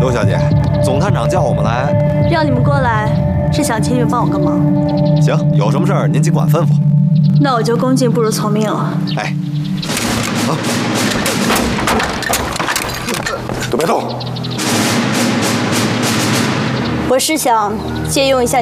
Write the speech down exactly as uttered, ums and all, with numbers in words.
刘小姐，总探长叫我们来， 让你们过来是想请你们帮我个忙。 行，有什么事儿您尽管吩咐。 那我就恭敬不如从命了。 哎，啊，都别动！ 我是想借用一下